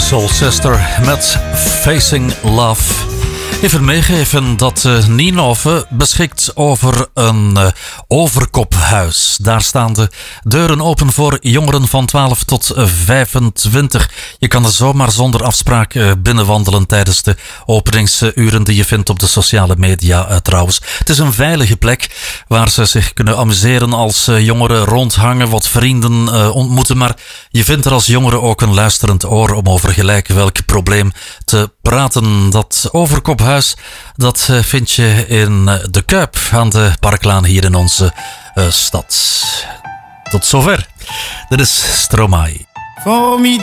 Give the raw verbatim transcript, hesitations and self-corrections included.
Soul Sister met Facing Love. Even meegeven dat uh, Nienhoven beschikt over een uh, overkophuis. Daar staan de deuren open voor jongeren van twaalf tot vijfentwintig. Je kan er zomaar zonder afspraak uh, binnenwandelen tijdens de openingsuren die je vindt op de sociale media uh, trouwens. Het is een veilige plek waar ze zich kunnen amuseren als uh, jongeren, rondhangen, wat vrienden uh, ontmoeten. Maar je vindt er als jongere ook een luisterend oor om over gelijk welk probleem te praten. Dat overkophuis, dat uh, vind je in uh, de Kuip aan de Parklaan hier in onze uh, stad. Tot zover. Dit is Stromae. Formidable.